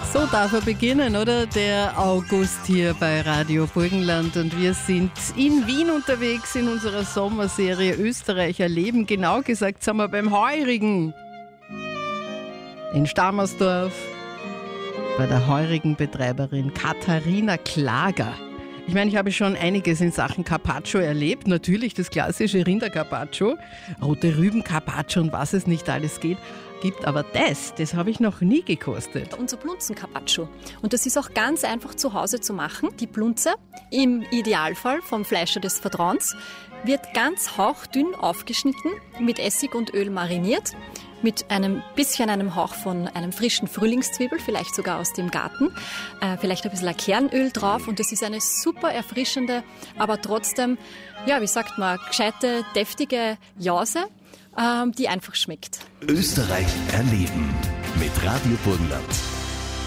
So darf er beginnen, oder? Der August hier bei Radio Burgenland und wir sind in Wien unterwegs in unserer Sommerserie Österreich erleben. Genau gesagt sind wir beim Heurigen in Stammersdorf bei der Heurigenbetreiberin Katharina Klager. Ich meine, ich habe schon einiges in Sachen Carpaccio erlebt. Natürlich das klassische Rinder-Carpaccio, rote Rüben-Carpaccio und was es nicht alles gibt. Aber das habe ich noch nie gekostet. Unser Plunzen-Carpaccio. Und das ist auch ganz einfach zu Hause zu machen. Die Plunze, im Idealfall vom Fleischer des Vertrauens, wird ganz hauchdünn aufgeschnitten, mit Essig und Öl mariniert, mit einem Hauch von einem frischen Frühlingszwiebel, vielleicht sogar aus dem Garten, vielleicht ein bisschen Kernöl drauf und das ist eine super erfrischende, aber trotzdem, ja, wie sagt man, gescheite, deftige Jause, die einfach schmeckt. Österreich erleben mit Radio Burgenland.